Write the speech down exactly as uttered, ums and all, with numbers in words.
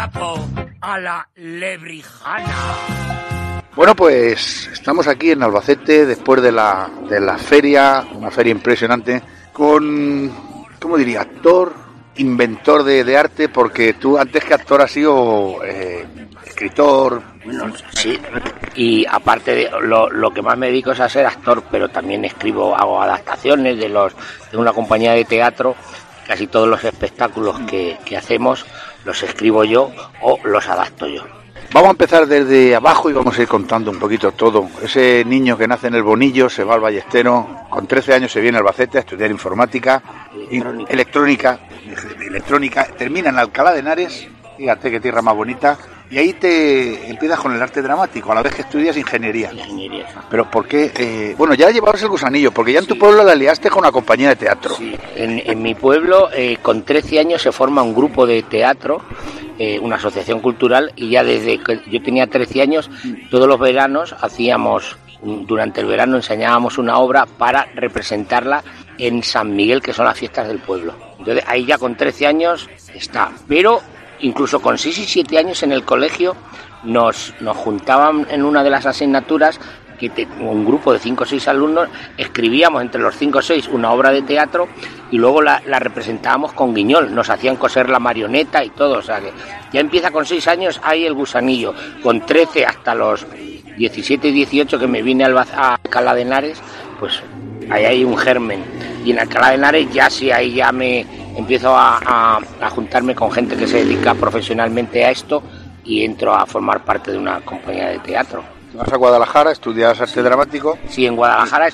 A la lebrijana. Bueno, pues estamos aquí en Albacete después de la, de la feria, una feria impresionante, con, ¿cómo diría? Actor, inventor de, de arte, porque tú antes que actor has sido eh, escritor. Bueno, sí, y aparte de lo, lo que más me dedico es a ser actor, pero también escribo, hago adaptaciones de los de una compañía de teatro. Casi todos los espectáculos que, que hacemos los escribo yo o los adapto yo. Vamos a empezar desde abajo y vamos a ir contando un poquito todo. Ese niño que nace en el Bonillo, se va al Ballestero, con trece años se viene a Albacete a estudiar informática, electrónica, electrónica, electrónica termina en Alcalá de Henares, fíjate qué tierra más bonita, y ahí te empiezas con el arte dramático, a la vez que estudias ingeniería. Ingeniería. Pero ¿por qué? Eh, bueno, ya llevabas el gusanillo, porque ya en sí. Tu pueblo la liaste con una compañía de teatro. Sí. En, en mi pueblo, eh, con trece años se forma un grupo de teatro, eh, una asociación cultural, y ya desde que yo tenía trece años, todos los veranos hacíamos, durante el verano enseñábamos una obra para representarla en San Miguel, que son las fiestas del pueblo. Entonces ahí ya con trece años está, pero incluso con seis y siete años en el colegio nos, nos juntaban en una de las asignaturas, que te, un grupo de cinco o seis alumnos, escribíamos entre los cinco o seis una obra de teatro y luego la, la representábamos con guiñol, nos hacían coser la marioneta y todo, o sea que ya empieza con seis años ahí el gusanillo, con trece hasta los diecisiete y dieciocho que me vine a Alcalá de Henares, pues ahí hay un germen, y en Alcalá de Henares ya sí, ahí ya me empiezo a, a, a juntarme con gente que se dedica profesionalmente a esto y entro a formar parte de una compañía de teatro. Vas a Guadalajara, estudias arte dramático. Sí, en Guadalajara